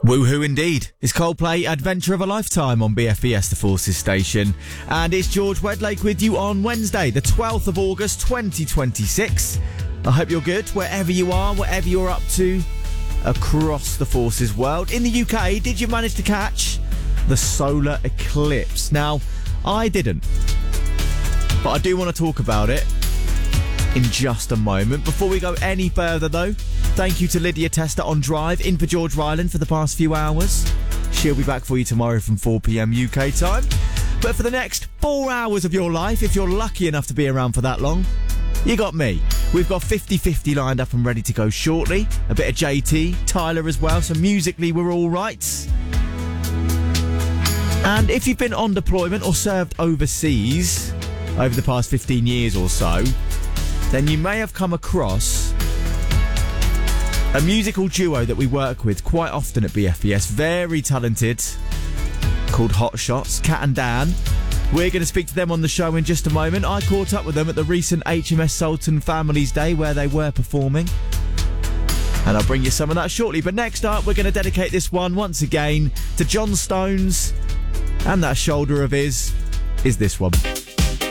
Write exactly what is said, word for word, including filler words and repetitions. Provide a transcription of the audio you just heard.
Woohoo indeed. It's Coldplay, Adventure of a Lifetime on B F B S, the Forces station. And it's George Wedlake with you on Wednesday, the twelfth of August, twenty twenty-six. I hope you're good, wherever you are, whatever you're up to, across the Forces world. In the U K, did you manage to catch the solar eclipse? Now, I didn't. But I do want to talk about it in just a moment. Before we go any further, though, thank you to Lydia Tester on Drive, in for George Ryland for the past few hours. She'll be back for you tomorrow from four p.m. U K time. But for the next four hours of your life, if you're lucky enough to be around for that long, you got me. We've got fifty fifty lined up and ready to go shortly. A bit of J T, Tyler as well, so musically we're all right. And if you've been on deployment or served overseas over the past fifteen years or so, then you may have come across a musical duo that we work with quite often at B F B S. Very talented, called Hot Shots, Kat and Dan. We're going to speak to them on the show in just a moment. I caught up with them at the recent H M S Sultan Families Day where they were performing. And I'll bring you some of that shortly. But next up, we're going to dedicate this one once again to John Stones. And that shoulder of his is this one.